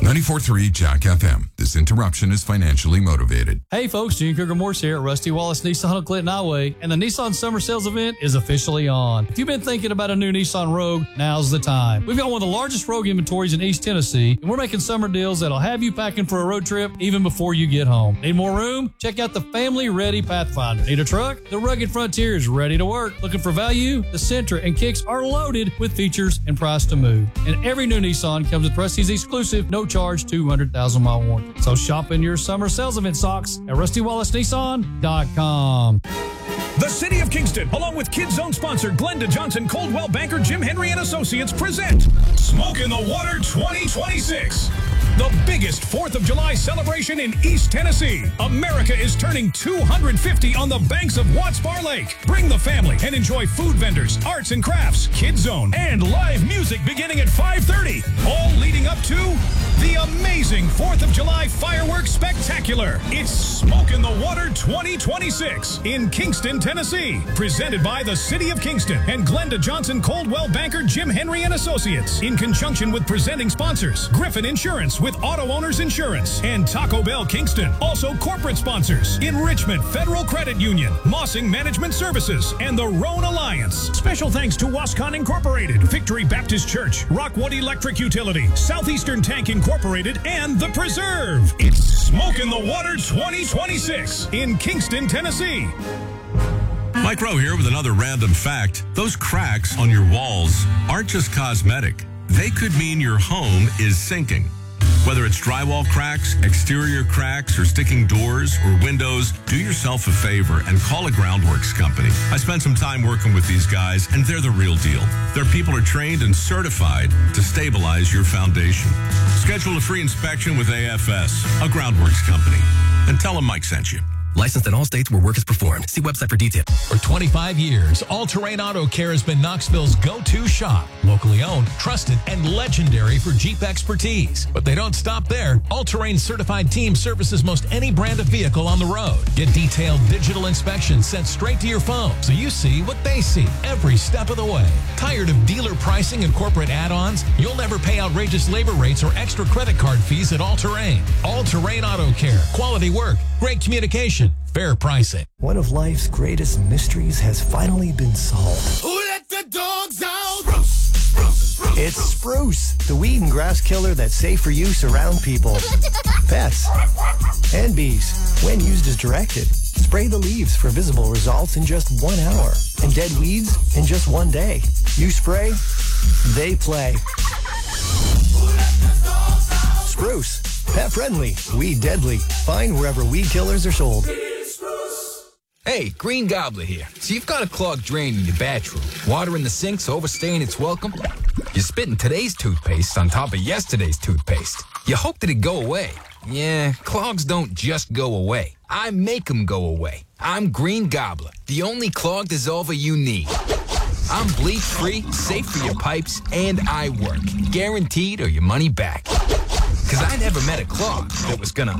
94.3 Jack FM. This interruption is financially motivated. Hey folks, Gene Cougar Morse here at Rusty Wallace Nissan of Clinton Highway, and the Nissan Summer Sales event is officially on. If you've been thinking about a new Nissan Rogue, now's the time. We've got one of the largest Rogue inventories in East Tennessee, and we're making summer deals that'll have you packing for a road trip even before you get home. Need more room? Check out the family-ready Pathfinder. Need a truck? The Rugged Frontier is ready to work. Looking for value? The Sentra and Kicks are loaded with features and price to move. And every new Nissan comes with Rusty's exclusive, no-charge 200,000-mile warranty. So shop in your summer sales event socks at RustyWallaceNissan.com. The City of Kingston, along with Kids Zone sponsor Glenda Johnson, Coldwell Banker, Jim Henry and Associates, present Smoke in the Water 2026. The biggest 4th of July celebration in East Tennessee. America is turning 250 on the banks of Watts Bar Lake. Bring the family and enjoy food vendors, arts and crafts, Kids Zone, and live music beginning at 5:30. All leading up to the amazing 4th of July fireworks spectacular. It's Smoke in the Water 2026 in Kingston, Tennessee. Presented by the City of Kingston and Glenda Johnson, Coldwell Banker, Jim Henry and Associates. In conjunction with presenting sponsors, Griffin Insurance with Auto Owners Insurance and Taco Bell Kingston. Also corporate sponsors, Enrichment Federal Credit Union, Mossing Management Services, and the Roan Alliance. Special thanks to Wascon Incorporated, Victory Baptist Church, Rockwood Electric Utility, Southeastern Tank Incorporated, and The Preserve. It's Smoke in the Water 2026 in Kingston, Tennessee. Mike Rowe here with another random fact. Those cracks on your walls aren't just cosmetic. They could mean your home is sinking. Whether it's drywall cracks, exterior cracks, or sticking doors or windows, do yourself a favor and call a Groundworks company. I spent some time working with these guys, and they're the real deal. Their people are trained and certified to stabilize your foundation. Schedule a free inspection with AFS, a Groundworks company, and tell them Mike sent you. Licensed in all states where work is performed. See website for details. For 25 years, All Terrain Auto Care has been Knoxville's go-to shop. Locally owned, trusted, and legendary for Jeep expertise. But they don't stop there. All Terrain certified team services most any brand of vehicle on the road. Get detailed digital inspections sent straight to your phone so you see what they see every step of the way. Tired of dealer pricing and corporate add-ons? You'll never pay outrageous labor rates or extra credit card fees at All Terrain. All Terrain Auto Care. Quality work. Great communication. Fair pricing. One of life's greatest mysteries has finally been solved. Who let the dogs out? Spruce. It's Spruce, the weed and grass killer that's safe for use around people, pets, and bees. When used as directed, spray the leaves for visible results in just 1 hour, and dead weeds in just 1 day. You spray, they play. Spruce. Pet friendly, weed deadly. Find wherever weed killers are sold. Hey, Green Gobbler here. So you've got a clogged drain in your bathroom. Water in the sink's overstaying its welcome. You're spitting today's toothpaste on top of yesterday's toothpaste. You hope that it'd go away. Yeah, clogs don't just go away. I make them go away. I'm Green Gobbler, the only clog dissolver you need. I'm bleach-free, safe for your pipes, and I work. Guaranteed or your money back. Because I never met a clog that was gonna